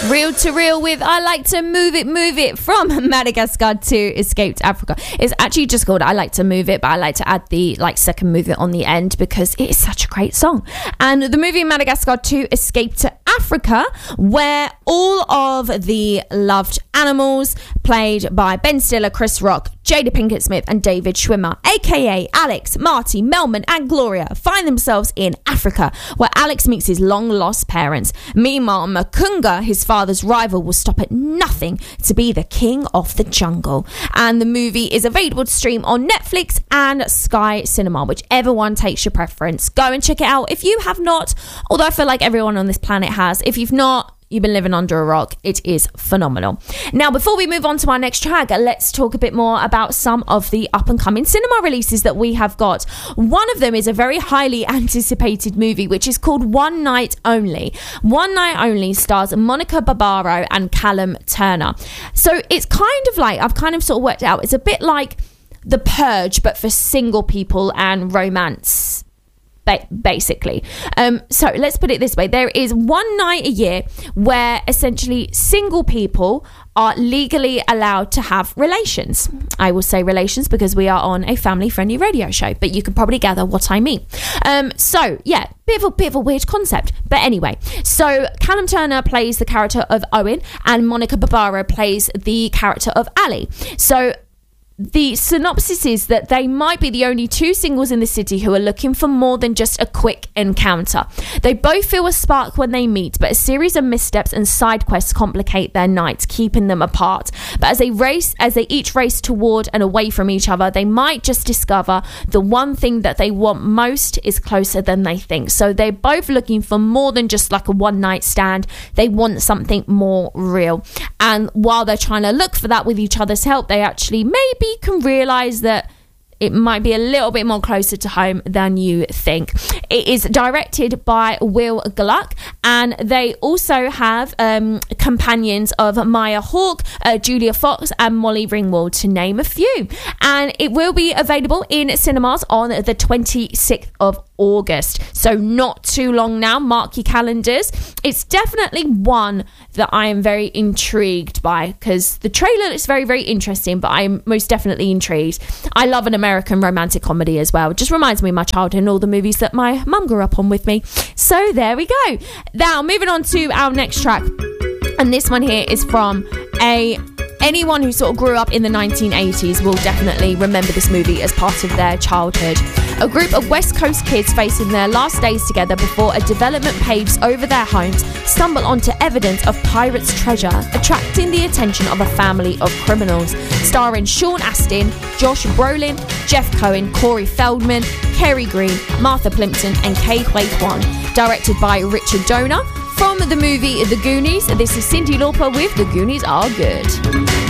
Real to Real with I Like to Move It from Madagascar to Escape to Africa. It's actually just called I Like to Move It, but I like to add the second move it on the end because it is such a great song. And the movie Madagascar to Escape to Africa, where all of the loved animals played by Ben Stiller, Chris Rock, Jada Pinkett Smith and David Schwimmer, aka Alex, Marty, Melman and Gloria, find themselves in Africa, where Alex meets his long lost parents. Meanwhile, Makunga, his father's rival, will stop at nothing to be the king of the jungle. And the movie is available to stream on Netflix and Sky Cinema, whichever one takes your preference. Go and check it out if you have not, although I feel like everyone on this planet has. If you've not, you've been living under a rock. It is phenomenal. Now, before we move on to our next track, let's talk a bit more about some of the up-and-coming cinema releases that we have got. One of them is a very highly anticipated movie, which is called One Night Only. One Night Only stars Monica Barbaro and Callum Turner. So it's kind of like, I've kind of sort of worked it out, it's a bit like The Purge, but for single people and romance, basically. So let's put it this way. There is one night a year where essentially single people are legally allowed to have relations. I will say relations because we are on a family-friendly radio show, but you can probably gather what I mean. So yeah, bit of a weird concept. But anyway, so Callum Turner plays the character of Owen and Monica Barbaro plays the character of Ali. So the synopsis is that they might be the only two singles in the city who are looking for more than just a quick encounter. They both feel a spark when they meet, but a series of missteps and side quests complicate their nights, keeping them apart. But as they each race toward and away from each other, they might just discover the one thing that they want most is closer than they think. So they're both looking for more than just like a one-night stand. They want something more real. And while they're trying to look for that with each other's help, they actually maybe can realise that it might be a little bit more closer to home than you think. It is directed by Will Gluck, and they also have companions of Maya Hawke, Julia Fox and Molly Ringwald, to name a few. And it will be available in cinemas on the 26th of August. So not too long now. Mark your calendars. It's definitely one that I am very intrigued by because the trailer looks very, very interesting, but I'm most definitely intrigued. I love an American romantic comedy as well. It just reminds me of my childhood and all the movies that my mum grew up on with me. So there we go. Now, moving on to our next track. And this one here is from anyone who sort of grew up in the 1980s will definitely remember this movie as part of their childhood. A group of West Coast kids facing their last days together before a development paves over their homes stumble onto evidence of pirates' treasure, attracting the attention of a family of criminals. Starring Sean Astin, Josh Brolin, Jeff Cohen, Corey Feldman, Kerry Green, Martha Plimpton and Ke Huy Quan. Directed by Richard Donner. From the movie The Goonies, this is Cyndi Lauper with The Goonies Are Good.